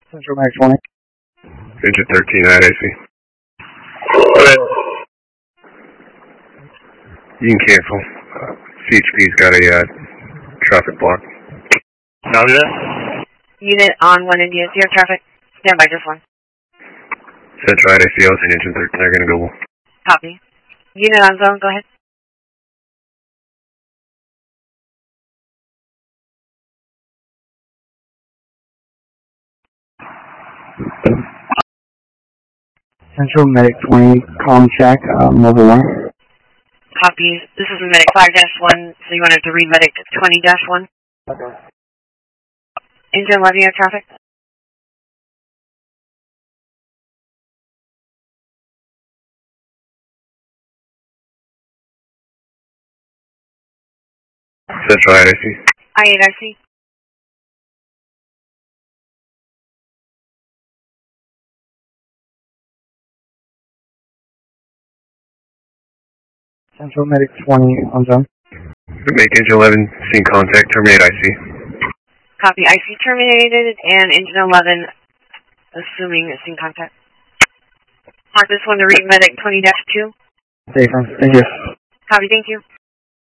Central Medic 20. Engine 13 at AC. You can cancel. CHP's got a traffic block. Copy that. Unit on 1 India, 0 traffic. Stand by, just 1. Central at AC, in engine 13, they're going to go. Copy. Unit on zone, go ahead. Central Medic 20, calm check, level 1. Copy. This is Medic 5-1, so you wanted to read Medic 20-1. Okay. Engine 11, air traffic. Central at AC. I-8RC. Central Medic 20, on zone. Make engine 11, scene contact, terminate IC. Copy. IC terminated, and engine 11, assuming it's in contact. On this one to read Medic 20-2. Safe, thank you. Copy, thank you.